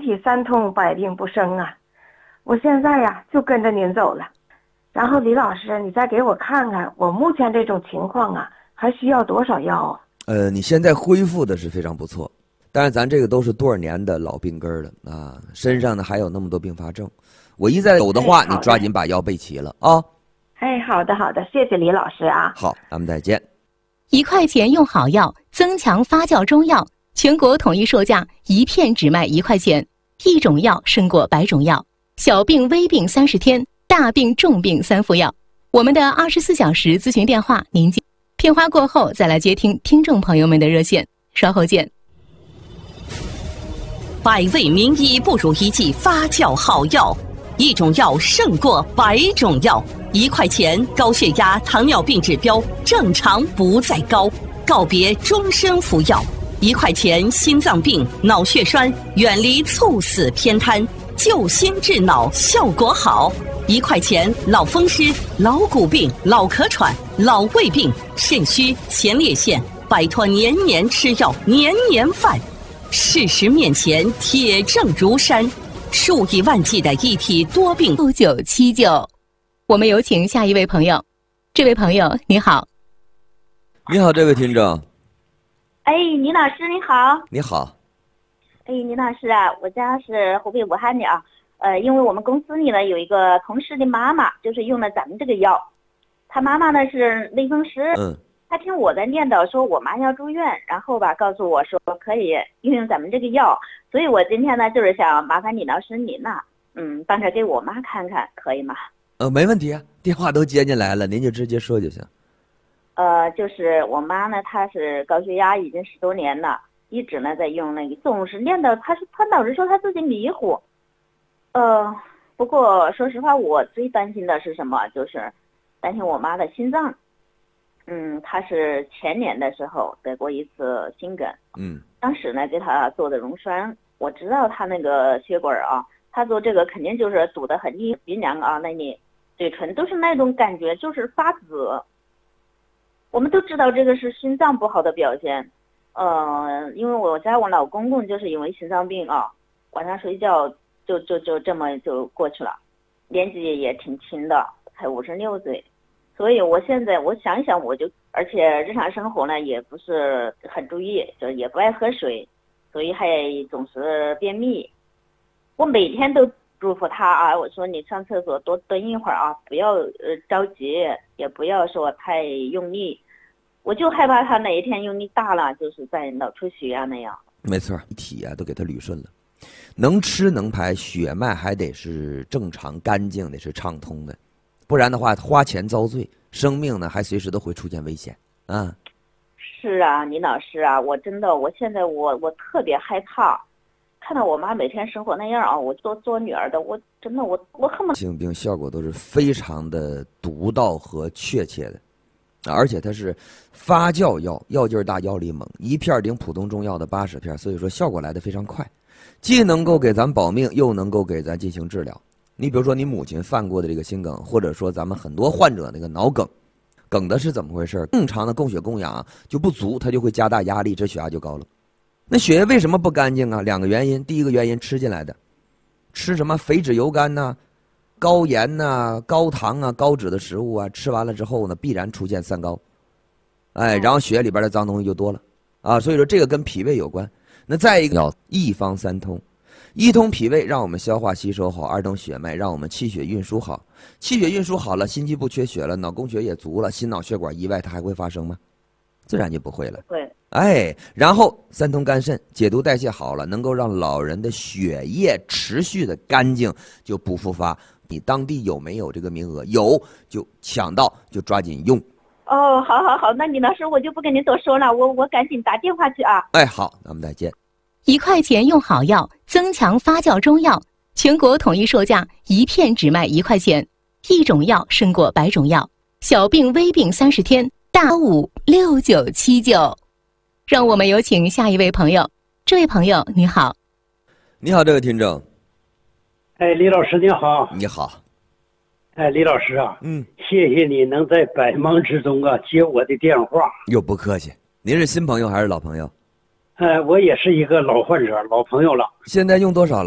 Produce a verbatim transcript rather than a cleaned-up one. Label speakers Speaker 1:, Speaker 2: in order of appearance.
Speaker 1: 体三通，百病不生啊！我现在呀就跟着您走了。然后李老师，你再给我看看，我目前这种情况啊，还需要多少药啊？
Speaker 2: 呃，你现在恢复的是非常不错，但是咱这个都是多少年的老病根了啊，身上呢还有那么多并发症。我一再有的话，
Speaker 1: 哎、
Speaker 2: 你抓紧把药备齐了啊！
Speaker 1: 哎，好的好的，谢谢李老师啊。
Speaker 2: 好，咱们再见。
Speaker 3: 一块钱用好药，增强发酵中药，全国统一售价，一片只卖一块钱。一种药胜过百种药，小病微病三十天，大病重病三副药。我们的二十四小时咨询电话，您记。片花过后再来接听听众朋友们的热线，稍后见。
Speaker 4: 百味名医不如一剂发酵好药，一种药胜过百种药。一块钱，高血压、糖尿病指标正常不再高，告别终身服药。一块钱，心脏病、脑血栓远离猝死偏瘫，救心治脑效果好。一块钱，老风湿、老骨病、老咳喘、老胃病、肾虚、前列腺，摆脱年年吃药、年年犯。事实面前，铁证如山，数以万计的一体多病。
Speaker 3: 六九七九，我们有请下一位朋友。这位朋友，你好。
Speaker 2: 你好，这位听众。
Speaker 5: 哎，倪老师你好。
Speaker 2: 你好。
Speaker 5: 哎，倪老师啊，我家是湖北武汉的啊。呃，因为我们公司里呢有一个同事的妈妈，就是用了咱们这个药。她妈妈呢是类风湿。
Speaker 2: 嗯。
Speaker 5: 她听我在念叨说我妈要住院，然后吧告诉我说可以用用咱们这个药，所以我今天呢就是想麻烦李老师您呐，嗯，帮着给我妈看看，可以吗？
Speaker 2: 呃，没问题啊，电话都接进来了，您就直接说就行。
Speaker 5: 呃，就是我妈呢，她是高血压已经十多年了，一直呢在用那个，总是念叨，她是她老是说她自己迷糊。呃，不过说实话，我最担心的是什么？就是担心我妈的心脏。嗯，她是前年的时候得过一次心梗。
Speaker 2: 嗯。
Speaker 5: 当时呢给她做的溶栓，我知道她那个血管啊，她做这个肯定就是堵得很厉害，鼻梁啊那里。嘴唇都是那种感觉，就是发紫。我们都知道这个是心脏不好的表现。呃，因为我家我老公公就是因为心脏病啊，晚上睡觉就就就这么就过去了，年纪也挺轻的，才五十六岁。所以我现在我想一想，我就而且日常生活呢也不是很注意，就也不爱喝水，所以还总是便秘。我每天都嘱咐他啊，我说你上厕所多蹲一会儿啊，不要呃着急，也不要说太用力。我就害怕他哪一天用力大了，就是在脑出血啊那样。
Speaker 2: 没错，体啊都给他捋顺了，能吃能排，血脉还得是正常干净的，是畅通的，不然的话花钱遭罪，生命呢还随时都会出现危险啊。
Speaker 5: 是啊，倪老师啊，我真的，我现在我我特别害怕。看到我妈每天生活那样啊，我做做女儿的，我真的我我恨不得。
Speaker 2: 性病效果都是非常的独到和确切的，而且它是发酵药，药劲儿大，药力猛，一片顶普通中药的八十片，所以说效果来得非常快，既能够给咱保命，又能够给咱进行治疗。你比如说你母亲犯过的这个心梗，或者说咱们很多患者那个脑梗，梗的是怎么回事？正常的供血供氧就不足，它就会加大压力，这血压就高了。那血液为什么不干净啊？两个原因，第一个原因吃进来的，吃什么肥脂油甘呐、高盐呐、高糖啊、高脂的食物啊，吃完了之后呢，必然出现三高，哎，然后血液里边的脏东西就多了啊，所以说这个跟脾胃有关。那再一个要一方三通，一通脾胃让我们消化吸收好，二通血脉让我们气血运输好，气血运输好了，心肌不缺血了，脑供血也足了，心脑血管意外它还会发生吗？自然就不会了。
Speaker 5: 对。
Speaker 2: 哎，然后三通肝肾，解毒代谢好了，能够让老人的血液持续的干净，就不复发。你当地有没有这个名额？有，就抢到就抓紧用。
Speaker 5: 哦，好好好，那李老师我就不跟你多说了，我我赶紧打电话去啊。
Speaker 2: 哎，好，咱们再见。
Speaker 3: 一块钱用好药，增强发酵中药，全国统一售价，一片只卖一块钱。一种药胜过百种药，小病微病三十天，大五六九七九。让我们有请下一位朋友。这位朋友你好。
Speaker 2: 你好，这位听众。
Speaker 6: 哎，李老师你好。
Speaker 2: 你好。
Speaker 6: 哎，李老师啊，
Speaker 2: 嗯，
Speaker 6: 谢谢你能在百忙之中啊接我的电话。
Speaker 2: 哟，不客气。您是新朋友还是老朋友？
Speaker 6: 哎，我也是一个老患者，老朋友了。
Speaker 2: 现在用多少了？